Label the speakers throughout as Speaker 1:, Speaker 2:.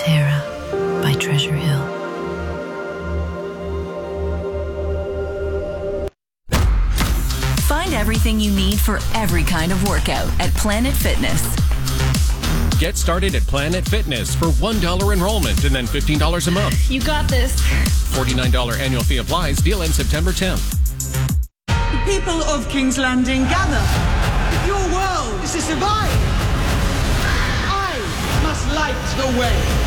Speaker 1: Terra by Treasure Hill.
Speaker 2: Find everything you need for every kind of workout at Planet Fitness.
Speaker 3: Get started at Planet Fitness for $1 enrollment and then $15 a month.
Speaker 4: You got this.
Speaker 3: $49 annual fee applies. Deal ends September 10th.
Speaker 5: The people of King's Landing gather. If your world is to survive, I must light the way.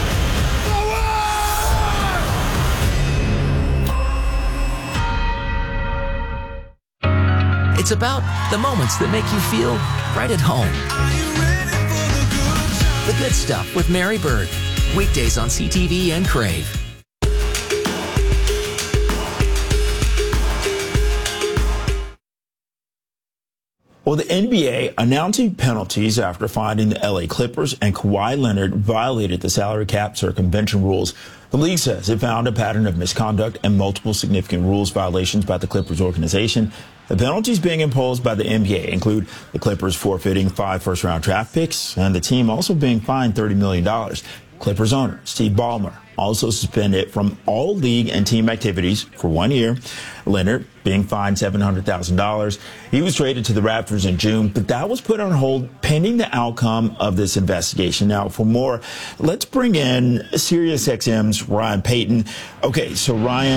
Speaker 6: It's about the moments that make you feel right at home. The Good Stuff with Mary Bird. Weekdays on CTV and Crave.
Speaker 7: Well, the NBA announcing penalties after finding the LA Clippers and Kawhi Leonard violated the salary cap circumvention rules. The league says it found a pattern of misconduct and multiple significant rules violations by the Clippers organization. The penalties being imposed by the NBA include the Clippers forfeiting 5 first-round draft picks and the team also being fined $30 million. Clippers owner Steve Ballmer also suspended from all league and team activities for 1 year. Leonard being fined $700,000. He was traded to the Raptors in June, but that was put on hold pending the outcome of this investigation. Now, for more, let's bring in SiriusXM's Ryan Payton. Okay, so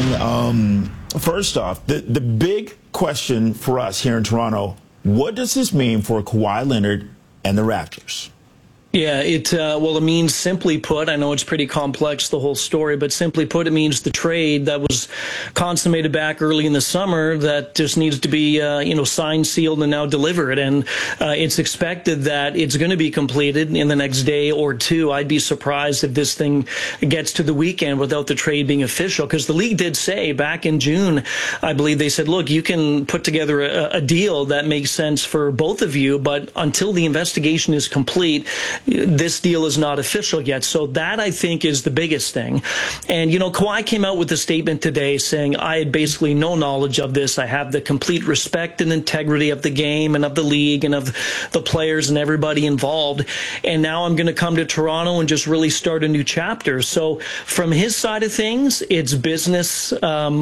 Speaker 7: Ryan, first off, the big question for us here in Toronto, what does this mean for Kawhi Leonard and the Raptors?
Speaker 8: Yeah, it means, simply put, I know it's pretty complex, the whole story, but simply put, it means the trade that was consummated back early in the summer that just needs to be, signed, sealed, and now delivered. And it's expected that it's going to be completed in the next day or two. I'd be surprised if this thing gets to the weekend without the trade being official, because the league did say back in June, I believe they said, look, you can put together a deal that makes sense for both of you, but until the investigation is complete, this deal is not official yet. So that, I think, is the biggest thing. And, Kawhi came out with a statement today saying, I had basically no knowledge of this. I have the complete respect and integrity of the game and of the league and of the players and everybody involved. And now I'm going to come to Toronto and just really start a new chapter. So from his side of things, it's business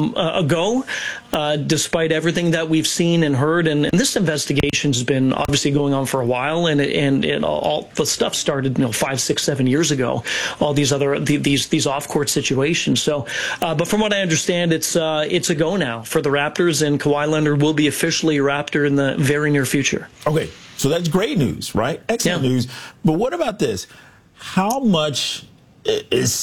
Speaker 8: a go, despite everything that we've seen and heard. And this investigation's been obviously going on for a while, and all the stuff started 5, 6, 7 years ago, all these other these off-court situations. So but from what I understand, it's a go now for the Raptors, and Kawhi Leonard will be officially a Raptor in the very near future.
Speaker 7: Okay, so that's great news, right? Excellent news. But what about this? How much is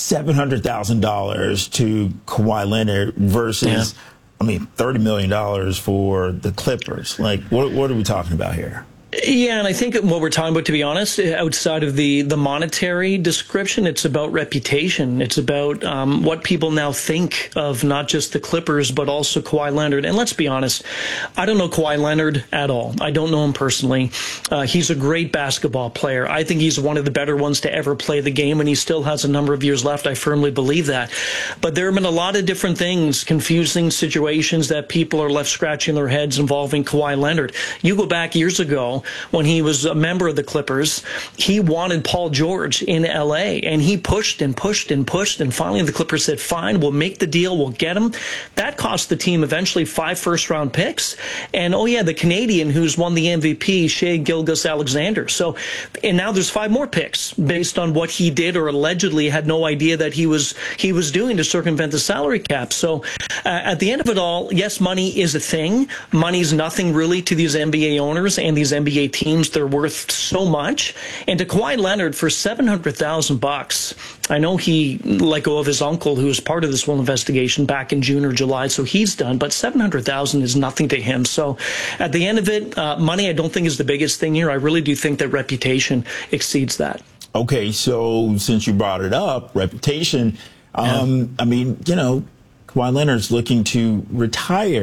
Speaker 7: $700,000 to Kawhi Leonard versus $30 million for the Clippers? Like, what are we talking about here?
Speaker 8: Yeah, and I think what we're talking about, to be honest, outside of the monetary description, it's about reputation. It's about what people now think of not just the Clippers, but also Kawhi Leonard. And let's be honest, I don't know Kawhi Leonard at all. I don't know him personally. He's a great basketball player. I think he's one of the better ones to ever play the game, and he still has a number of years left. I firmly believe that. But there have been a lot of different things, confusing situations that people are left scratching their heads involving Kawhi Leonard. You go back years ago, when he was a member of the Clippers, he wanted Paul George in LA, and he pushed and pushed and pushed, and finally the Clippers said, fine, we'll make the deal, we'll get him. That cost the team eventually 5 first-round picks, and the Canadian who's won the MVP, Shai Gilgeous-Alexander. So, and now there's 5 more picks based on what he did or allegedly had no idea that he was doing to circumvent the salary cap. So at the end of it all, yes, money is a thing. Money's nothing really to these NBA owners and these NBA teams. They're worth so much. And to Kawhi Leonard for $700,000, I know he let go of his uncle, who was part of this whole investigation back in June or July, so he's done. But $700,000 is nothing to him. So at the end of it, money I don't think is the biggest thing here. I really do think that reputation exceeds that.
Speaker 7: Okay, so since you brought it up, reputation, Kawhi Leonard's looking to retire.